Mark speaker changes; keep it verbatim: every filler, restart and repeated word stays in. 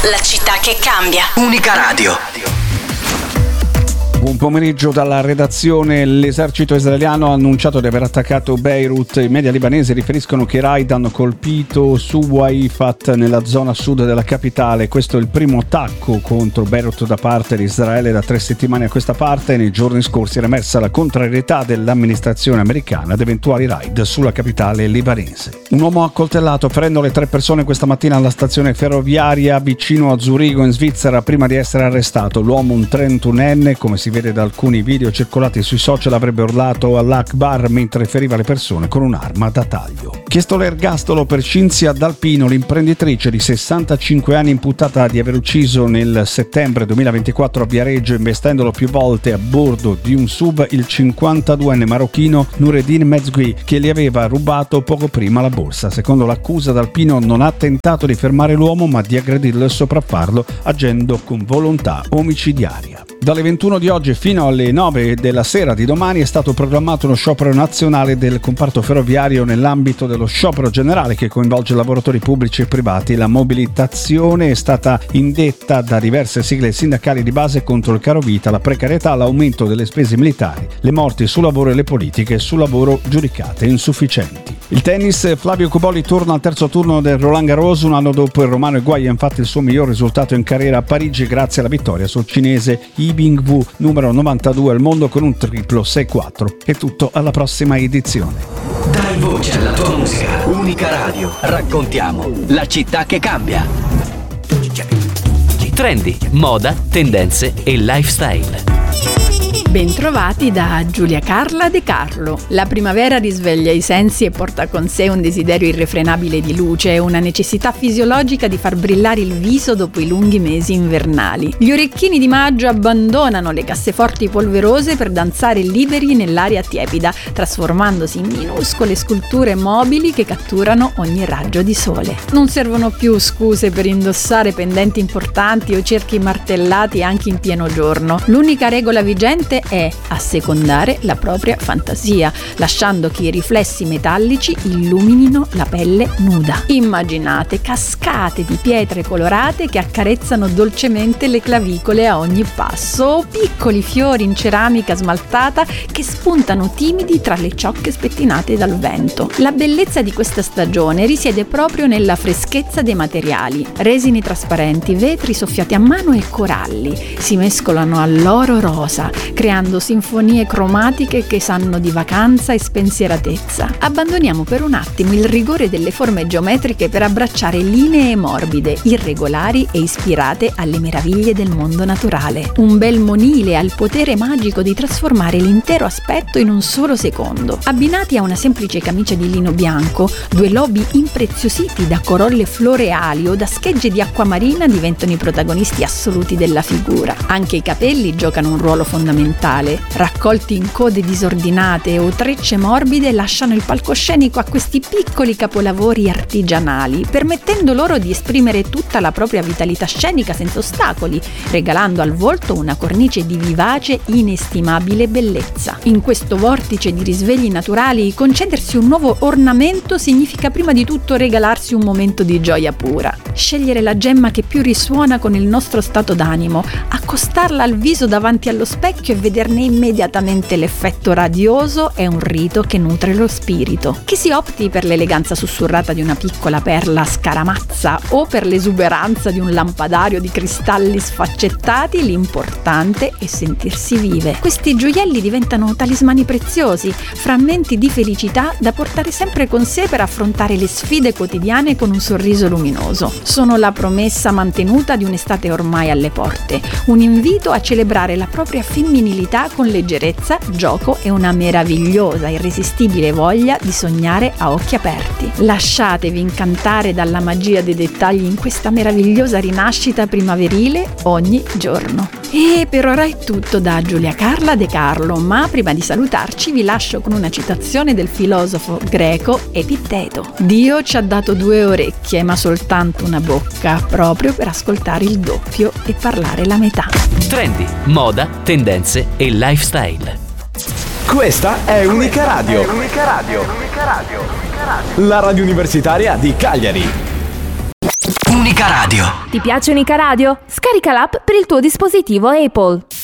Speaker 1: la città che cambia.
Speaker 2: Unica Radio.
Speaker 3: Buon pomeriggio dalla redazione. L'esercito israeliano ha annunciato di aver attaccato Beirut. I media libanesi riferiscono che i raid hanno colpito su Waifat nella zona sud della capitale. Questo è il primo attacco contro Beirut da parte di Israele da tre settimane a questa parte. Nei giorni scorsi era emersa la contrarietà dell'amministrazione americana ad eventuali raid sulla capitale libanese. Un uomo ha accoltellato ferendo le tre persone questa mattina alla stazione ferroviaria vicino a Zurigo in Svizzera prima di essere arrestato. L'uomo, un trentunenne, come si vede da alcuni video circolati sui social, avrebbe urlato all'Akbar mentre feriva le persone con un'arma da taglio. Chiesto l'ergastolo per Cinzia D'Alpino, l'imprenditrice di sessantacinque anni imputata di aver ucciso nel settembre duemilaventiquattro a Viareggio, investendolo più volte a bordo di un sub, il cinquantaduenne marocchino Noureddin Mezgui, che gli aveva rubato poco prima la borsa. Secondo l'accusa, D'Alpino non ha tentato di fermare l'uomo ma di aggredirlo e sopraffarlo agendo con volontà omicidiaria. Dalle ventuno di oggi fino alle nove della sera di domani è stato programmato uno sciopero nazionale del comparto ferroviario nell'ambito dello sciopero generale che coinvolge lavoratori pubblici e privati. La mobilitazione è stata indetta da diverse sigle sindacali di base contro il carovita, la precarietà, l'aumento delle spese militari, le morti sul lavoro e le politiche sul lavoro giudicate insufficienti. Il tennis, Flavio Cobolli torna al terzo turno del Roland Garros. Un anno dopo il romano Higuaín ha infatti il suo miglior risultato in carriera a Parigi grazie alla vittoria sul cinese Yi Bingwu, numero novantadue al mondo, con un triplo sei quattro. È tutto, alla prossima edizione.
Speaker 2: Dai voce alla tua musica. Unica Radio. Raccontiamo la città che cambia.
Speaker 4: Trendi, moda, tendenze e lifestyle.
Speaker 5: Bentrovati da Giulia Carla De Carlo. La primavera risveglia i sensi e porta con sé un desiderio irrefrenabile di luce, una necessità fisiologica di far brillare il viso dopo i lunghi mesi invernali. Gli orecchini di maggio abbandonano le casseforti polverose per danzare liberi nell'aria tiepida, trasformandosi in minuscole sculture mobili che catturano ogni raggio di sole. Non servono più scuse per indossare pendenti importanti o cerchi martellati anche in pieno giorno. L'unica regola vigente è assecondare la propria fantasia, lasciando che i riflessi metallici illuminino la pelle nuda. Immaginate cascate di pietre colorate che accarezzano dolcemente le clavicole a ogni passo, o piccoli fiori in ceramica smaltata che spuntano timidi tra le ciocche spettinate dal vento. La bellezza di questa stagione risiede proprio nella freschezza dei materiali. Resini trasparenti, vetri soffiati a mano e coralli si mescolano all'oro rosa, creando sinfonie cromatiche che sanno di vacanza e spensieratezza. Abbandoniamo per un attimo il rigore delle forme geometriche per abbracciare linee morbide, irregolari e ispirate alle meraviglie del mondo naturale. Un bel monile ha il potere magico di trasformare l'intero aspetto in un solo secondo. Abbinati a una semplice camicia di lino bianco, due lobi impreziositi da corolle floreali o da schegge di acqua marina diventano i protagonisti assoluti della figura. Anche i capelli giocano un ruolo fondamentale. Raccolti in code disordinate o trecce morbide, lasciano il palcoscenico a questi piccoli capolavori artigianali, permettendo loro di esprimere tutta la propria vitalità scenica senza ostacoli, regalando al volto una cornice di vivace, inestimabile bellezza. In questo vortice di risvegli naturali, concedersi un nuovo ornamento significa prima di tutto regalarsi un momento di gioia pura. Scegliere la gemma che più risuona con il nostro stato d'animo, accostarla al viso davanti allo specchio e vederne immediatamente l'effetto radioso è un rito che nutre lo spirito. Che si opti per l'eleganza sussurrata di una piccola perla scaramazza o per l'esuberanza di un lampadario di cristalli sfaccettati, l'importante è sentirsi vive. Questi gioielli diventano talismani preziosi, frammenti di felicità da portare sempre con sé per affrontare le sfide quotidiane con un sorriso luminoso. Sono la promessa mantenuta di un'estate ormai alle porte, un invito a celebrare la propria femminilità con leggerezza, gioco e una meravigliosa, irresistibile voglia di sognare a occhi aperti. Lasciatevi incantare dalla magia dei dettagli in questa meravigliosa rinascita primaverile ogni giorno. E per ora è tutto da Giulia Carla De Carlo, ma prima di salutarci vi lascio con una citazione del filosofo greco Epitteto. Dio ci ha dato due orecchie, ma soltanto una bocca, proprio per ascoltare il doppio e parlare la metà.
Speaker 4: Trendi, moda, tendenze e lifestyle.
Speaker 6: Questa è Unica Radio. Unica Radio. Unica Radio. La radio universitaria di Cagliari.
Speaker 2: Unica Radio.
Speaker 1: Ti piace Unica Radio? Scarica l'app per il tuo dispositivo Apple.